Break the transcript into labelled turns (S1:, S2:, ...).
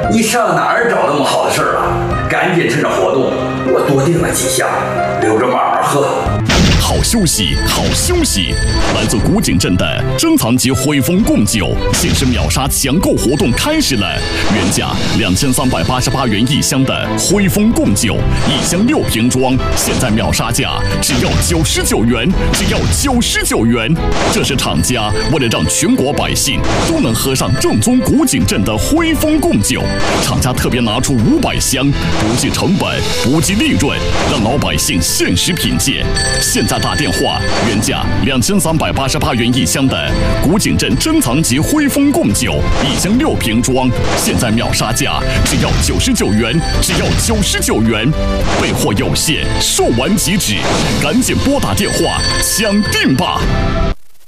S1: 你上哪儿找那么好的事儿啊？赶紧趁着活动，我多订了几箱，留着慢慢喝。
S2: 好休息，好休息！来自古井镇的珍藏级汇丰贡酒限时秒杀抢购活动开始了，原价2388元一箱的汇丰贡酒，1箱6瓶装，现在秒杀价只要99元，只要99元！这是厂家为了让全国百姓都能喝上正宗古井镇的汇丰贡酒，厂家特别拿出500箱，不计成本，不计利润，让老百姓限时品鉴。现在打电话，原价2388元一箱的古井镇珍藏级汇丰贡酒，1箱6瓶装，现在秒杀价只要99元，只要99元！备货有限，售完即止，赶紧拨打电话抢订吧！